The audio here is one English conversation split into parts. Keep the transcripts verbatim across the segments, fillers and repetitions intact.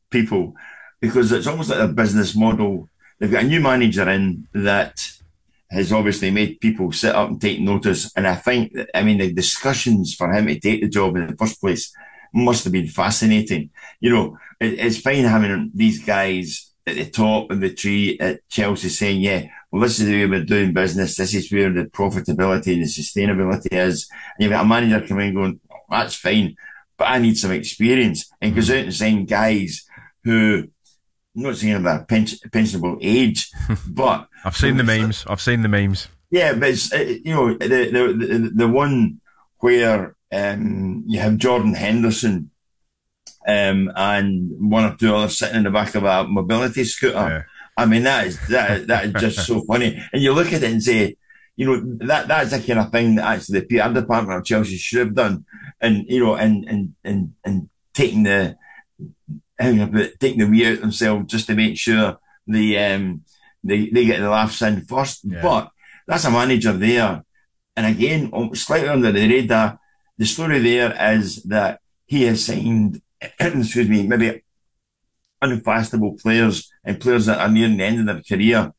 people because it's almost like a business model. They've got a new manager in that has obviously made people sit up and take notice. And I think, that, I mean, the discussions for him to take the job in the first place must have been fascinating. You know, it, it's fine having these guys at the top of the tree at Chelsea saying, yeah, well, this is the way we're doing business. This is where the profitability and the sustainability is. And you've got a manager coming in going, oh, that's fine, but I need some experience. And goes out and signs guys who, I'm not saying about a pension, pensionable age, but I've seen the memes. I've seen the memes. Yeah, but it's, you know, the, the, the, the one where, um, you have Jordan Henderson, um, and one or two others sitting in the back of a mobility scooter. Yeah. I mean, that is, that, that is just so funny. And you look at it and say, you know, that, that's the kind of thing that actually the P R department of Chelsea should have done. And, you know, and, and, and, and taking the, taking the wee out themselves just to make sure the, um, they, they get the laughs in first. Yeah. But that's a manager there. And again, slightly under the radar, the story there is that he has signed, excuse me, maybe unfathomable players and players that are nearing the end of their career.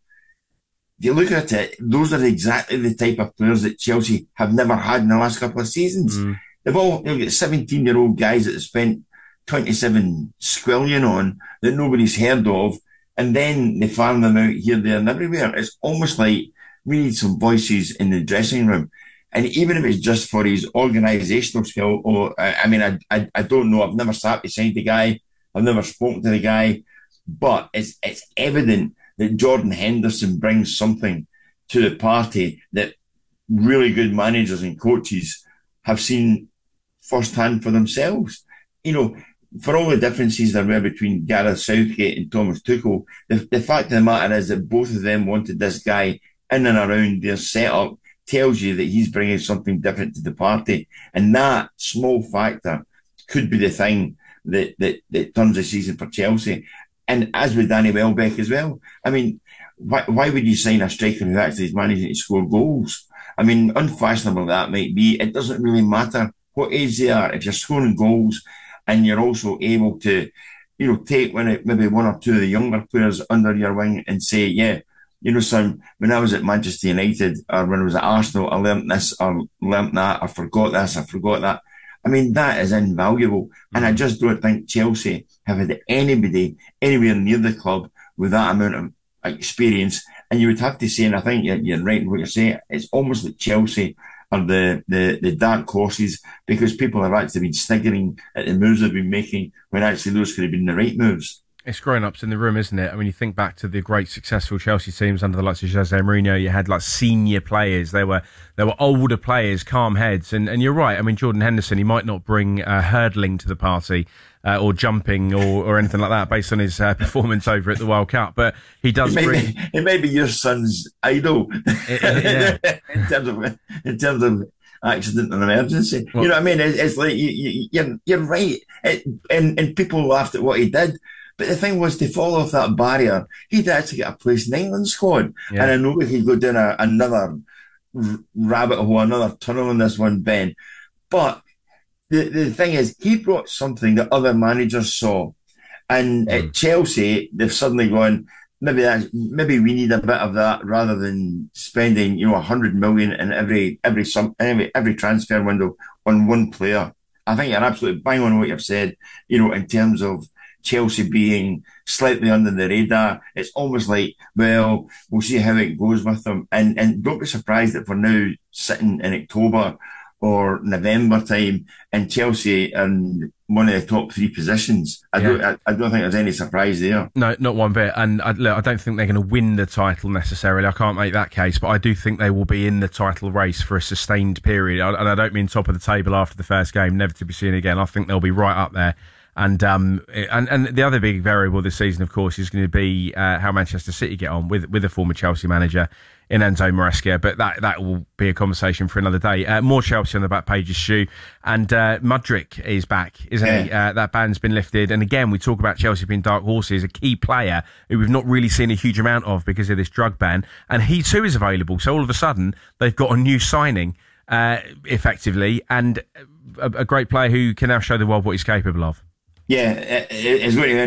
If you look at it, those are exactly the type of players that Chelsea have never had in the last couple of seasons. Mm. They've all, they've got seventeen-year-old guys that have spent twenty-seven squillion on that nobody's heard of, and then they farm them out here, there and everywhere. It's almost like we need some voices in the dressing room. And even if it's just for his organisational skill, or, I mean, I, I, I don't know, I've never sat beside the guy, I've never spoken to the guy, but it's, it's evident that Jordan Henderson brings something to the party that really good managers and coaches have seen firsthand for themselves. You know, for all the differences there were between Gareth Southgate and Thomas Tuchel, the, the fact of the matter is that both of them wanted this guy in and around their setup tells you that he's bringing something different to the party. And that small factor could be the thing that, that, that turns the season for Chelsea. And as with Danny Welbeck as well, I mean, why, why would you sign a striker who actually is managing to score goals? I mean, unfashionable that might be, it doesn't really matter what age they are. If you're scoring goals and you're also able to, you know, take one, maybe one or two of the younger players under your wing and say, yeah, you know, son, when I was at Manchester United or when I was at Arsenal, I learnt this or learnt that, I forgot this, I forgot that. I mean, that is invaluable. And I just don't think Chelsea have had anybody anywhere near the club with that amount of experience. And you would have to say, and I think you're, you're right in what you're saying, it's almost like Chelsea are the, the, the dark horses because people have actually been sniggering at the moves they've been making when actually those could have been the right moves. It's grown-ups in the room, isn't it? I mean, you think back to the great successful Chelsea teams under the likes of Jose Mourinho, you had like senior players, they were they were older players, calm heads, and, and you're right, I mean, Jordan Henderson, he might not bring uh, hurdling to the party uh, or jumping or, or anything like that based on his uh, performance over at the World Cup, but he does it bring... Be, it may be your son's idol it, it, yeah. in terms of... In terms of accident and emergency. Well, you know what I mean? It, it's like, you, you, you're, you're right. It, and, and people laughed at what he did. But the thing was, to fall off that barrier, he'd actually get a place in the England squad. Yeah. And I know we could go down a, another r- rabbit hole, another tunnel on this one, Ben. But the, the thing is, he brought something that other managers saw. And mm. at Chelsea, they've suddenly gone, maybe that's, maybe we need a bit of that rather than spending, you know, a hundred million in every, every, some, every, every transfer window on one player. I think you're absolutely bang on what you've said, you know, in terms of Chelsea being slightly under the radar. It's almost like, well, we'll see how it goes with them. And, and don't be surprised if we're now sitting in October or November time and Chelsea in one of the top three positions. I, yeah. don't, I, I don't think there's any surprise there. No, not one bit. And I, look, I don't think they're going to win the title necessarily. I can't make that case, but I do think they will be in the title race for a sustained period. And I don't mean top of the table after the first game, never to be seen again. I think they'll be right up there. And um and, and the other big variable this season, of course, is going to be uh, how Manchester City get on with with a former Chelsea manager in Enzo Maresca. But that that will be a conversation for another day. Uh, more Chelsea on the back pages, Stu. And uh, Mudryk is back, isn't yeah. he? Uh, that ban's been lifted. And again, we talk about Chelsea being dark horses, a key player who we've not really seen a huge amount of because of this drug ban. And he too is available. So all of a sudden, they've got a new signing, uh, effectively, and a, a great player who can now show the world what he's capable of. Yeah, it's going to